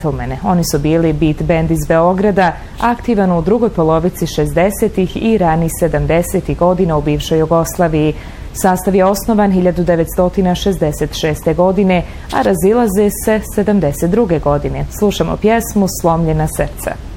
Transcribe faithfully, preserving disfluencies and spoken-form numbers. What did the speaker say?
Oni su bili beat band iz Beograda, aktivan u drugoj polovici šezdesetih i rani sedamdesetih godina u bivšoj Jugoslaviji. Sastav je osnovan hiljadu devetsto šezdeset šeste. godine, a razilaze se sedamdeset druge. godine. Slušamo pjesmu Slomljena srca.